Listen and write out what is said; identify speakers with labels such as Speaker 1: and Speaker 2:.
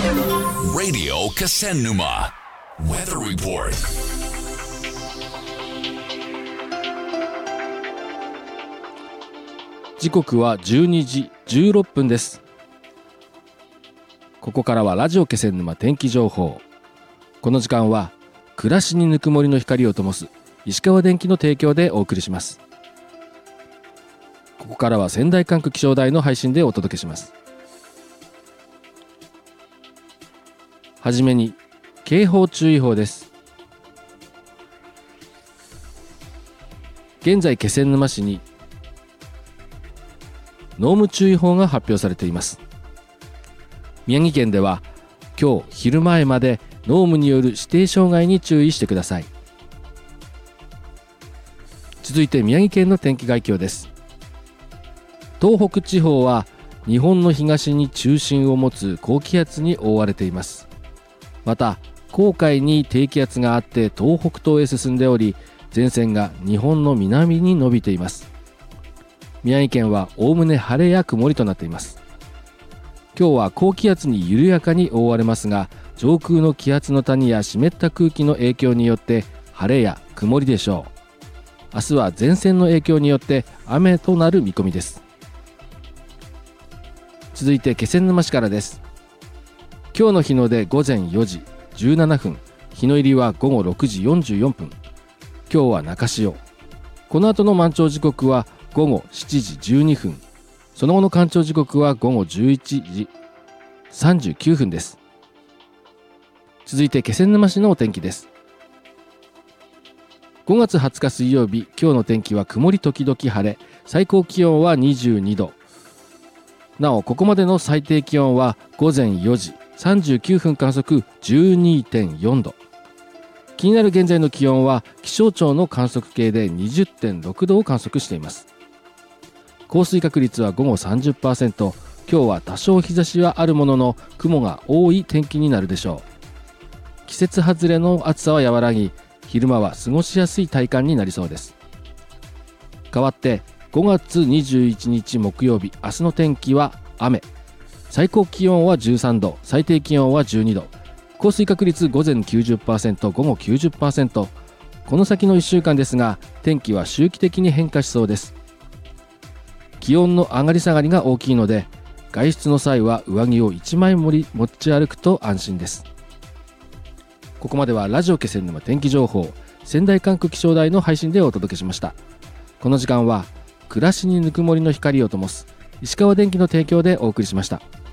Speaker 1: Radio Kasennuma Weather Report.
Speaker 2: 時刻は12時16分です。ここからはラジオ気仙沼天気情報。この時間は暮らしにぬくもりの光を灯す石川電機の提供でお送りします。ここからは仙台管区気象台の配信でお届けします。はじめに警報注意報です。現在気仙沼市に濃霧注意報が発表されています。宮城県では今日昼前まで濃霧による指定障害に注意してください。続いて宮城県の天気概況です。東北地方は日本の東に中心を持つ高気圧に覆われています。また黄海に低気圧があって東北東へ進んでおり、前線が日本の南に伸びています。宮城県はおおむね晴れや曇りとなっています。今日は高気圧に緩やかに覆われますが、上空の気圧の谷や湿った空気の影響によって晴れや曇りでしょう。明日は前線の影響によって雨となる見込みです。続いて気仙沼市からです。今日の日の出午前4時17分、日の入りは午後6時44分。今日は中潮。この後の満潮時刻は午後7時12分。その後の干潮時刻は午後11時39分です。続いて気仙沼市のお天気です。5月20日水曜日、今日の天気は曇り時々晴れ、最高気温は22度。なおここまでの最低気温は午前4時39分観測 12.4 度。気になる現在の気温は気象庁の観測計で 20.6 度を観測しています。降水確率は午後 30%。 今日は多少日差しはあるものの雲が多い天気になるでしょう。季節外れの暑さは和らぎ、昼間は過ごしやすい体感になりそうです。代わって5月21日木曜日、明日の天気は雨。最高気温は13度、最低気温は12度。降水確率午前 90%、 午後 90%。 この先の1週間ですが、天気は周期的に変化しそうです。気温の上がり下がりが大きいので、外出の際は上着を1枚持ち歩くと安心です。ここまではラジオ気仙沼天気情報、仙台管区気象台の配信でお届けしました。この時間は暮らしにぬくもりの光を灯す石川電機の提供でお送りしました。